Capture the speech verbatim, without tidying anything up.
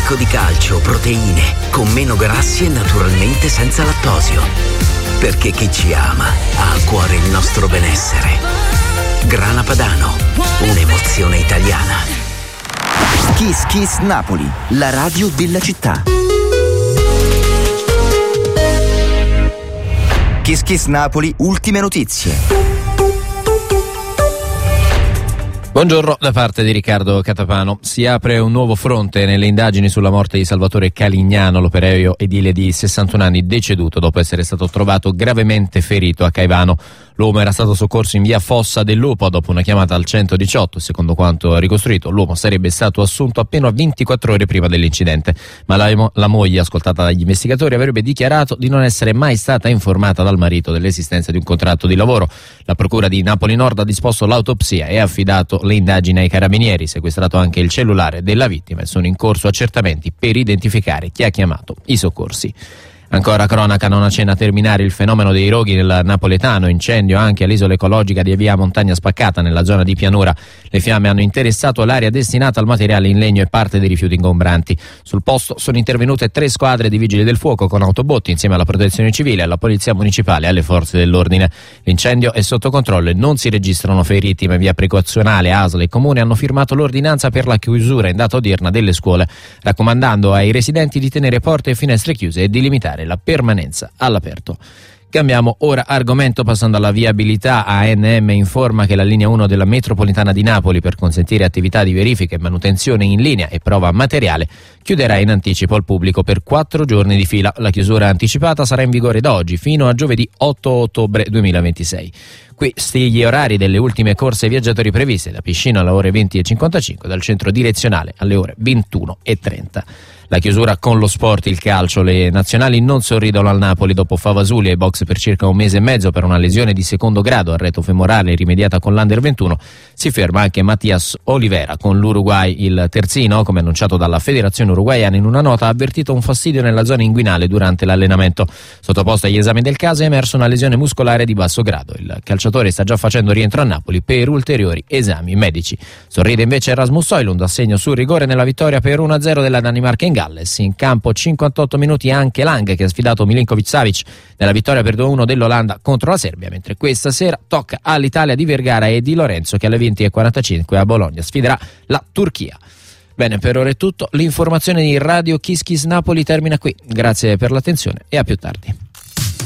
ricco di calcio, proteine, con meno grassi e naturalmente senza lattosio. Perché chi ci ama ha a cuore il nostro benessere. Grana Padano, un'emozione italiana. Kiss Kiss Napoli, la radio della città. Kiss Kiss Napoli, ultime notizie. Buongiorno da parte di Riccardo Catapano. Si apre un nuovo fronte nelle indagini sulla morte di Salvatore Calignano, l'operaio edile di sessantuno anni deceduto dopo essere stato trovato gravemente ferito a Caivano. L'uomo era stato soccorso in via Fossa del Lupo dopo una chiamata al centodiciotto. Secondo quanto ricostruito, l'uomo sarebbe stato assunto appena ventiquattro ore prima dell'incidente, ma la, la moglie, ascoltata dagli investigatori, avrebbe dichiarato di non essere mai stata informata dal marito dell'esistenza di un contratto di lavoro. La procura di Napoli Nord ha disposto l'autopsia e ha affidato le indagini ai carabinieri, sequestrato anche il cellulare della vittima e sono in corso accertamenti per identificare chi ha chiamato i soccorsi. Ancora cronaca, non accenna a terminare il fenomeno dei roghi nel napoletano, incendio anche all'isola ecologica di via Montagna Spaccata nella zona di pianura. Le fiamme hanno interessato l'area destinata al materiale in legno e parte dei rifiuti ingombranti. Sul posto sono intervenute tre squadre di vigili del fuoco con autobotti insieme alla protezione civile, alla polizia municipale e alle forze dell'ordine. L'incendio è sotto controllo e non si registrano feriti, ma in via precazionale A S L e Comune hanno firmato l'ordinanza per la chiusura in data odierna delle scuole, raccomandando ai residenti di tenere porte e finestre chiuse e di limitare la permanenza all'aperto. Cambiamo ora argomento passando alla viabilità. A N M informa che la linea uno della metropolitana di Napoli, per consentire attività di verifica e manutenzione in linea e prova materiale, chiuderà in anticipo al pubblico per quattro giorni di fila. La chiusura anticipata sarà in vigore da oggi fino a giovedì otto ottobre duemilaventisei. Questi gli orari delle ultime corse viaggiatori previste: da Piscina alle ore venti e cinquantacinque, dal centro direzionale alle ore ventuno e trenta. La chiusura con lo sport, il calcio. Le nazionali non sorridono al Napoli dopo Favasuli e box per circa un mese e mezzo per una lesione di secondo grado al retro femorale rimediata con l'Under ventuno. Si ferma anche Mattias Olivera con l'Uruguay. Il terzino, come annunciato dalla federazione uruguaiana in una nota, ha avvertito un fastidio nella zona inguinale durante l'allenamento. Sottoposto agli esami del caso è emersa una lesione muscolare di basso grado. Il calciatore sta già facendo rientro a Napoli per ulteriori esami medici. Sorride invece Rasmus Højlund, assegno sul rigore nella vittoria per uno a zero della Danimarca in Galles. In campo cinquantotto minuti anche Lang, che ha sfidato Milinkovic-Savic nella vittoria per due a uno dell'Olanda contro la Serbia, mentre questa sera tocca all'Italia di Vergara e di Lorenzo, che alle venti e quarantacinque a Bologna sfiderà la Turchia. Bene, per ora è tutto. L'informazione di Radio Kiss Kiss Napoli termina qui. Grazie per l'attenzione e a più tardi.